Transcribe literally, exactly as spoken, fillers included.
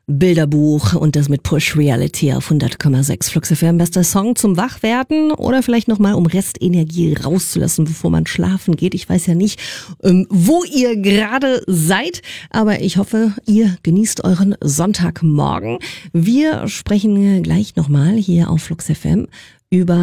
Bilderbuch und das mit Push Reality auf hundert Komma sechs Flux F M. Bester Song zum Wachwerden oder vielleicht nochmal, um Restenergie rauszulassen, bevor man schlafen geht. Ich weiß ja nicht, ähm, wo ihr gerade seid, aber ich hoffe, ihr genießt euren Sonntagmorgen. Wir sprechen gleich nochmal hier auf Flux F M über